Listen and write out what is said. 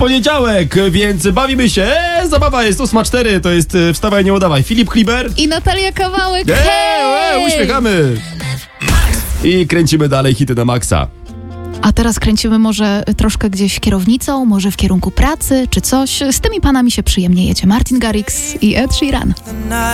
poniedziałek, więc bawimy się. Zabawa jest 8:04, to jest Wstawaj, nie udawaj. Filip Kliber i Natalia Kawałek. Hej! Uśmiechamy. I kręcimy dalej hity na maksa. A teraz kręcimy może troszkę gdzieś kierownicą, może w kierunku pracy czy coś. Z tymi panami się przyjemnie jedzie. Martin Garrix i Ed Sheeran.